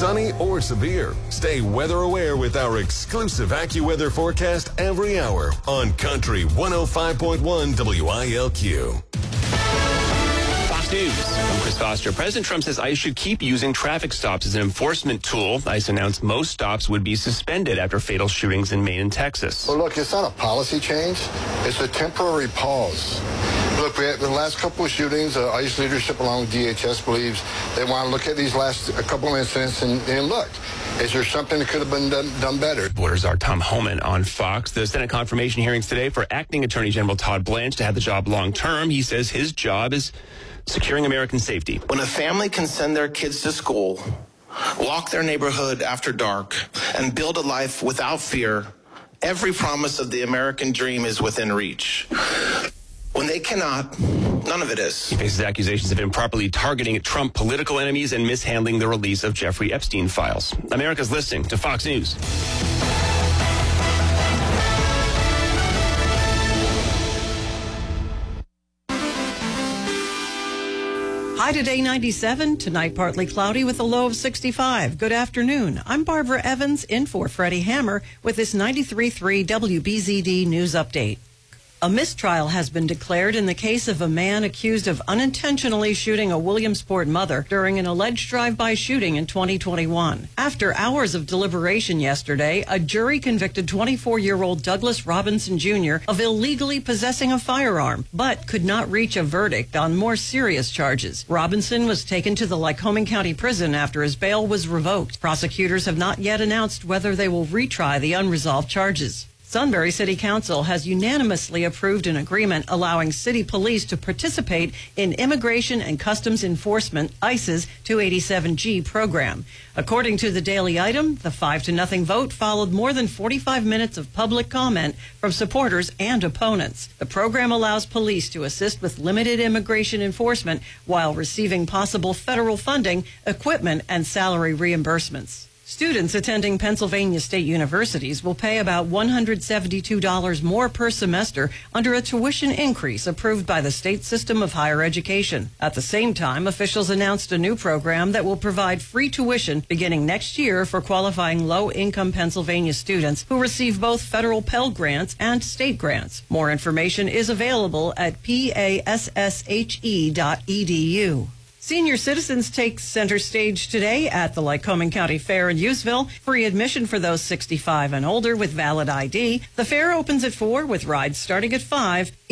sunny or severe. Stay weather aware with our exclusive AccuWeather forecast every hour on Country 105.1 WILQ. Fox News. I'm Chris Foster. President Trump says ICE should keep using traffic stops as an enforcement tool. ICE announced most stops would be suspended after fatal shootings in Maine and Texas. Well, look, it's not a policy change. It's a temporary pause. Look, we had the last couple of shootings. ICE leadership, along with DHS, believes they want to look at these last couple of incidents and look. Is there something that could have been done better? Borders are Tom Homan on Fox. The Senate confirmation hearings today for Acting Attorney General Todd Blanche to have the job long term. He says his job is securing American safety. When a family can send their kids to school, walk their neighborhood after dark, and build a life without fear, every promise of the American dream is within reach. When they cannot, none of it is. He faces accusations of improperly targeting Trump political enemies and mishandling the release of Jeffrey Epstein files. America's listening to Fox News. High today 97, tonight partly cloudy with a low of 65. Good afternoon. I'm Barbara Evans in for Freddie Hammer with this 93.3 WBZD news update. A mistrial has been declared in the case of a man accused of unintentionally shooting a Williamsport mother during an alleged drive-by shooting in 2021. After hours of deliberation yesterday, a jury convicted 24-year-old Douglas Robinson Jr. of illegally possessing a firearm, but could not reach a verdict on more serious charges. Robinson was taken to the Lycoming County Prison after his bail was revoked. Prosecutors have not yet announced whether they will retry the unresolved charges. Sunbury City Council has unanimously approved an agreement allowing city police to participate in Immigration and Customs Enforcement, ICE's 287G program. According to the Daily Item, the 5-0 vote followed more than 45 minutes of public comment from supporters and opponents. The program allows police to assist with limited immigration enforcement while receiving possible federal funding, equipment, and salary reimbursements. Students attending Pennsylvania state universities will pay about $172 more per semester under a tuition increase approved by the state system of higher education. At the same time, officials announced a new program that will provide free tuition beginning next year for qualifying low-income Pennsylvania students who receive both federal Pell Grants and state grants. More information is available at passhe.edu. Senior citizens take center stage today at the Lycoming County Fair in Useville. Free admission for those 65 and older with valid ID. The fair opens at 4 with rides starting at 5.